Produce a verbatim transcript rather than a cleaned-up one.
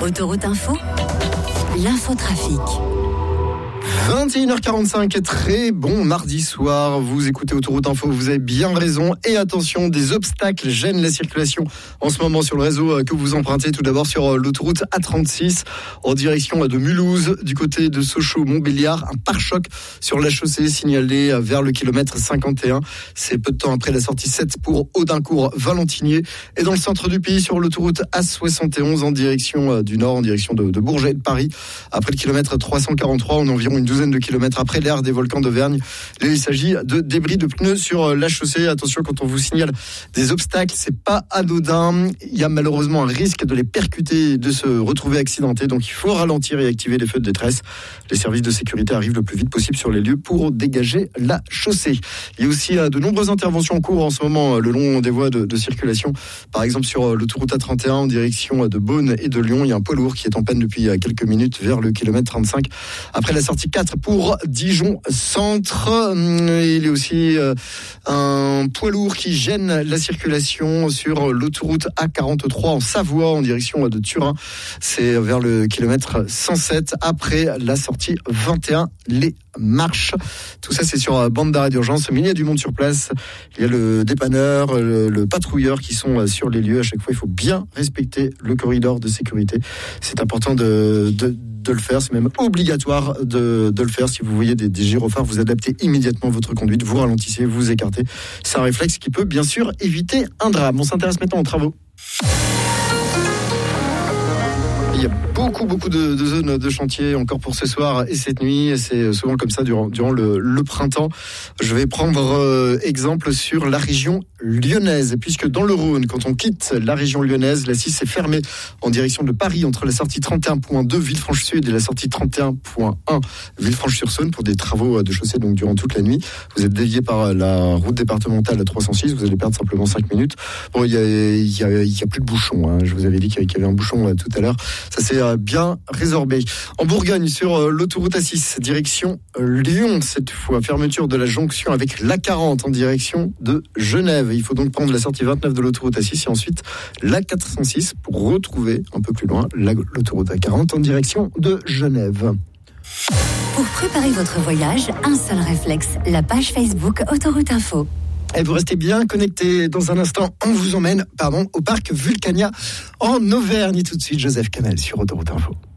Autoroute Info, l'infotrafic. vingt et une heures quarante-cinq, très bon mardi soir, vous écoutez Autoroute Info, vous avez bien raison, et attention, des obstacles gênent la circulation en ce moment sur le réseau que vous empruntez. Tout d'abord sur l'autoroute A trente-six en direction de Mulhouse, du côté de Sochaux-Montbéliard, un pare-choc sur la chaussée signalé vers le kilomètre cinquante et un, c'est peu de temps après la sortie sept pour Audincourt-Valentinier, et dans le centre du pays sur l'autoroute A soixante et onze en direction du nord, en direction de, de Bourget et de Paris, après le kilomètre trois cent quarante-trois, on a environ une douzaine de kilomètres après l'aire des volcans d'Auvergne. Là, il s'agit de débris de pneus sur la chaussée. Attention, quand on vous signale des obstacles, c'est pas anodin. Il y a malheureusement un risque de les percuter et de se retrouver accidentés. Donc, il faut ralentir et activer les feux de détresse. Les services de sécurité arrivent le plus vite possible sur les lieux pour dégager la chaussée. Il y a aussi de nombreuses interventions en cours en ce moment le long des voies de, de circulation. Par exemple, sur l'autoroute A trente et un en direction de Beaune et de Lyon, il y a un poids lourd qui est en panne depuis quelques minutes vers le kilomètre trente-cinq. Après la sortie quatre pour Dijon Centre. Il y a aussi un poids lourd qui gêne la circulation sur l'autoroute A quarante-trois en Savoie en direction de Turin. C'est vers le kilomètre cent sept après la sortie vingt et un, les Marches. Tout ça, c'est sur bande d'arrêt d'urgence. Mais il y a du monde sur place. Il y a le dépanneur, le, le patrouilleur qui sont sur les lieux. À chaque fois, il faut bien respecter le corridor de sécurité. C'est important de, de de le faire, c'est même obligatoire de, de le faire. Si vous voyez des, des gyrophares, vous adaptez immédiatement votre conduite, vous ralentissez, vous écartez. C'est un réflexe qui peut bien sûr éviter un drame. On s'intéresse maintenant aux travaux. Il y a beaucoup, beaucoup de, de zones de chantier encore pour ce soir et cette nuit. Et c'est souvent comme ça durant, durant le, le printemps. Je vais prendre euh, exemple sur la région lyonnaise, puisque dans le Rhône, quand on quitte la région lyonnaise, la six est fermée en direction de Paris entre la sortie trente et un point deux Villefranche-Sud et la sortie trente et un point un Villefranche-sur-Saône pour des travaux de chaussée donc durant toute la nuit. Vous êtes dévié par la route départementale trois cent six, vous allez perdre simplement cinq minutes. Bon, il y a, il y a, il y a plus de bouchons, hein. Je vous avais dit qu'il y avait un bouchon euh, tout à l'heure. Ça s'est euh, bien résorbé. En Bourgogne, sur euh, l'autoroute A six, direction euh, Lyon, cette fois, fermeture de la jonction avec l'A quarante en direction de Genève. Il faut donc prendre la sortie vingt-neuf de l'autoroute A six et ensuite l'A quatre cent six pour retrouver un peu plus loin la, l'autoroute A quarante en direction de Genève. Pour préparer votre voyage, un seul réflexe, la page Facebook Autoroute Info. Et vous restez bien connectés. Dans un instant, on vous emmène pardon, au parc Vulcania en Auvergne. Et tout de suite, Joseph Canal sur Autoroute Info.